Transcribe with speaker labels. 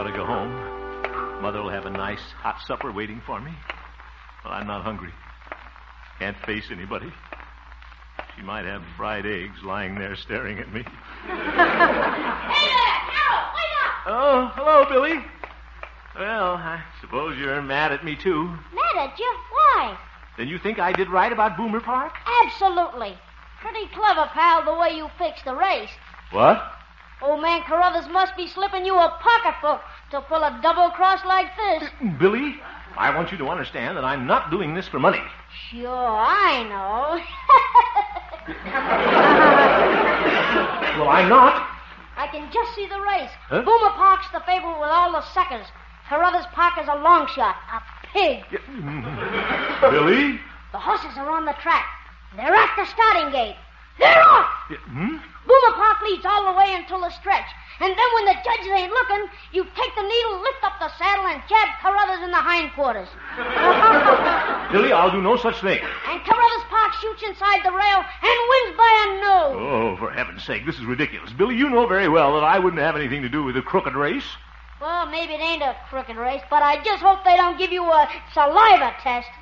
Speaker 1: to go home. Mother will have a nice hot supper waiting for me. Well, I'm not hungry. Can't face anybody. She might have fried eggs lying there staring at me.
Speaker 2: Hey there! Harold, wait up!
Speaker 1: Oh, hello, Billy. Well, I suppose you're mad at me, too.
Speaker 2: Mad at you? Why?
Speaker 1: Then you think I did right about Boomer Park?
Speaker 2: Absolutely. Pretty clever, pal, the way you fixed the race.
Speaker 1: What?
Speaker 2: Old man Carruthers must be slipping you a pocketbook to pull a double cross like this.
Speaker 1: Billy, I want you to understand that I'm not doing this for money.
Speaker 2: Sure, I know.
Speaker 1: Well, I'm not.
Speaker 2: I can just see the race.
Speaker 1: Huh?
Speaker 2: Boomer Park's the favorite with all the suckers. Carruthers Park is a long shot, a pig.
Speaker 1: Billy?
Speaker 2: The horses are on the track. They're at the starting gate. They're off! Boomer Park leads all the way until the stretch. And then when the judges ain't looking, you take the needle, lift up the saddle, and jab Carruthers in the hindquarters.
Speaker 1: Billy, I'll do no such thing.
Speaker 2: And Carruthers Park shoots inside the rail and wins by a nose.
Speaker 1: Oh, for heaven's sake, this is ridiculous. Billy, you know very well that I wouldn't have anything to do with a crooked race.
Speaker 2: Well, maybe it ain't a crooked race, but I just hope they don't give you a saliva test.